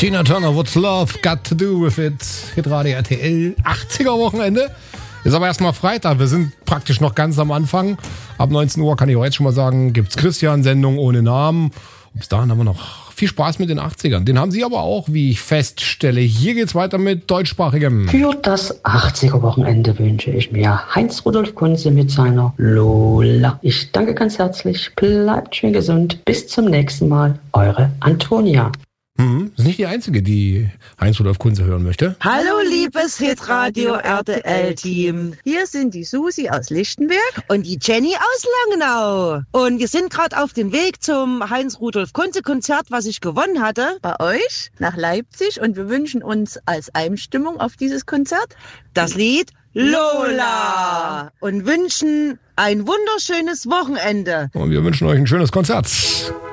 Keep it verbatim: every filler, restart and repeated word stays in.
Tina Turner, What's Love Got to Do with It? Hitradio R T L, achtziger Wochenende. Ist aber erstmal Freitag, wir sind praktisch noch ganz am Anfang. Ab neunzehn Uhr kann ich heute schon mal sagen, gibt's Christian-Sendung ohne Namen. Und bis dahin haben wir noch viel Spaß mit den achtzigern. Den haben Sie aber auch, wie ich feststelle. Hier geht's weiter mit deutschsprachigem. Für das achtziger Wochenende wünsche ich mir Heinz-Rudolf Kunze mit seiner Lola. Ich danke ganz herzlich, bleibt schön gesund, bis zum nächsten Mal, eure Antonia. Hm, ist nicht die Einzige, die Heinz-Rudolf Kunze hören möchte. Hallo liebes Hitradio R T L-Team. Hier sind die Susi aus Lichtenberg und die Jenny aus Langenau. Und wir sind gerade auf dem Weg zum Heinz-Rudolf Kunze-Konzert, was ich gewonnen hatte, bei euch nach Leipzig. Und wir wünschen uns als Einstimmung auf dieses Konzert das Lied Lola und wünschen ein wunderschönes Wochenende. Und wir wünschen euch ein schönes Konzert.